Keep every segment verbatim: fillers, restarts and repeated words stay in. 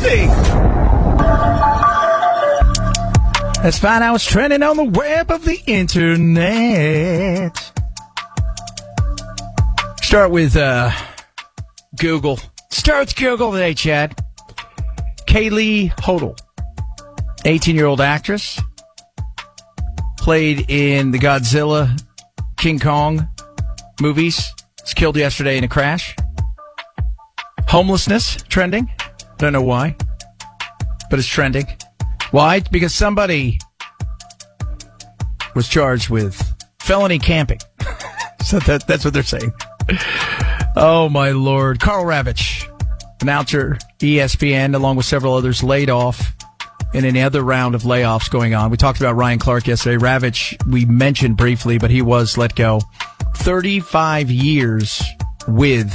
trending. Let's find out what's trending on the web of the internet. Start with uh, Google. Start with Google today, Chad. Kaylee Hodel, eighteen-year-old actress, played in the Godzilla, King Kong movies. Was killed yesterday in a crash. Homelessness, trending. Don't know why, but it's trending. Why? Because somebody was charged with felony camping. So that, that's what they're saying. Oh, my Lord. Carl Ravitch, announcer, E S P N, along with several others, laid off in another round of layoffs going on. We talked about Ryan Clark yesterday. Ravitch, we mentioned briefly, but he was let go. thirty-five years with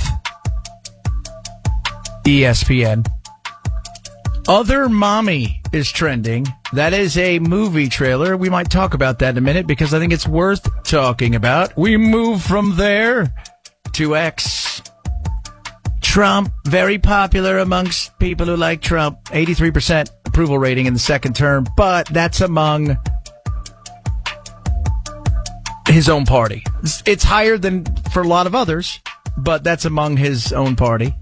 E S P N. Other Mommy is trending. That is a movie trailer. We might talk about that in a minute because I think it's worth talking about. We move from there to X. Trump, very popular amongst people who like Trump. eighty-three percent approval rating in the second term, but that's among his own party. It's higher than for a lot of others, but that's among his own party.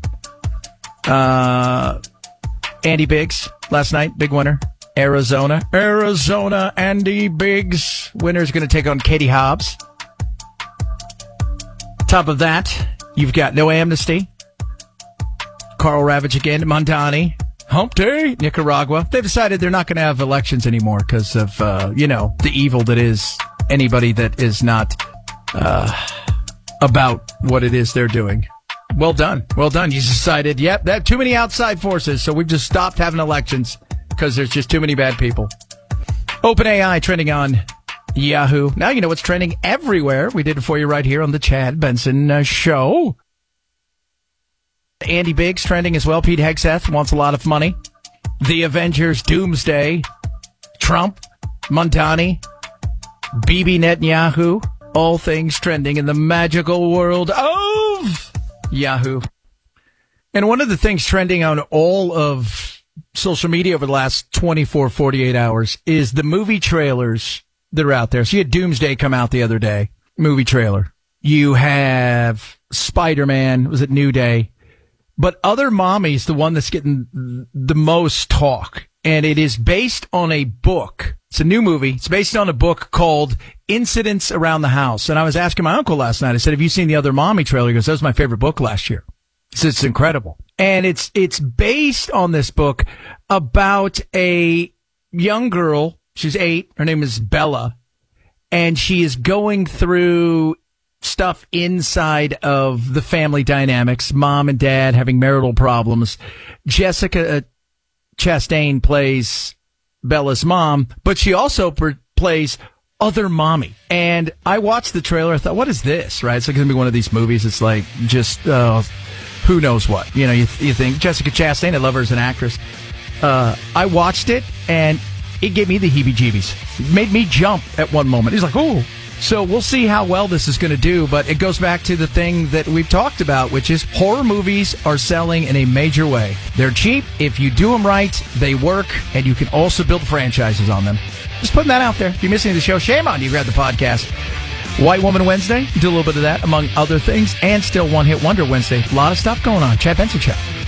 Uh, Andy Biggs last night, big winner. Arizona. Arizona, Andy Biggs. Winner's going to take on Katie Hobbs. Top of that, you've got No Amnesty. Carl Ravitch again, Mondani. Hump Day, Nicaragua. They've decided they're not going to have elections anymore because of, uh, you know, the evil that is anybody that is not uh, about what it is they're doing. Well done. Well done. You decided, yep, that too many outside forces, so we've just stopped having elections because there's just too many bad people. OpenAI trending on Yahoo. Now you know what's trending everywhere. We did it for you right here on the Chad Benson uh, Show. Andy Biggs trending as well. Pete Hegseth wants a lot of money. The Avengers, Doomsday, Trump, Mondani, Bibi Netanyahu. All things trending in the magical world of Yahoo. And one of the things trending on all of social media over the last twenty-four, forty-eight hours is the movie trailers that are out there. So you had Doomsday come out the other day, movie trailer. You have Spider-Man, was it New Day? But Other Mommy's the one that's getting the most talk. And it is based on a book. It's a new movie. It's based on a book called Incidents Around the House. And I was asking my uncle last night, I said, have you seen the Other Mommy trailer? He goes, that was my favorite book last year. He says, it's incredible. And it's, it's based on this book about a young girl. She's eight. Her name is Bella. And she is going through stuff inside of the family dynamics. Mom and dad having marital problems. Jessica Chastain plays Bella's mom, but she also per- plays Other Mommy. And I watched the trailer. I thought, what is this? Right? It's like going to be one of these movies. It's like just, uh, who knows what? You know, you, you think Jessica Chastain, I love her as an actress. Uh, I watched it and it gave me the heebie-jeebies. It made me jump at one moment. He's like, oh. So we'll see how well this is going to do, but it goes back to the thing that we've talked about, which is horror movies are selling in a major way. They're cheap. If you do them right, they work, and you can also build franchises on them. Just putting that out there. If you're missing the show, shame on you. Grab the podcast. White Woman Wednesday, do a little bit of that, among other things, and still One Hit Wonder Wednesday. A lot of stuff going on. Chad Benson Show.